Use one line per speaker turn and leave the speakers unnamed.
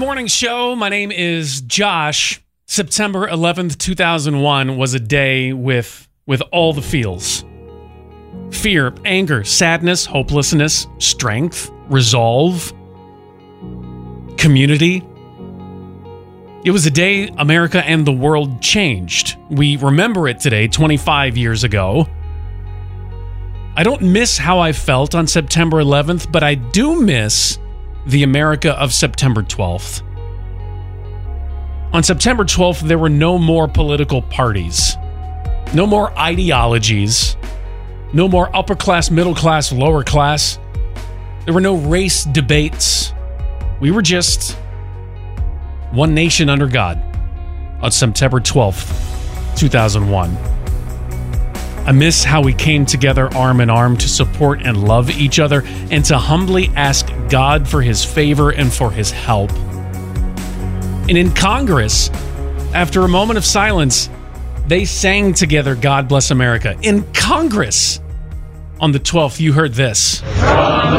morning show. My name is Josh. September 11th, 2001 was a day with all the feels. Fear, anger, sadness, hopelessness, strength, resolve, community. It was a day America and the world changed. We remember it today, 25 years ago. I don't miss how I felt on September 11th, but I do miss the America of September 12th. On September 12th, there were no more political parties, no more ideologies, no more upper class, middle class, lower class. There were no race debates. We were just one nation under God on September 12th, 2001. I miss how we came together arm in arm to support and love each other and to humbly ask God for his favor and for his help. And in Congress, after a moment of silence, they sang together, God Bless America. In Congress, on the 12th, you heard this.
From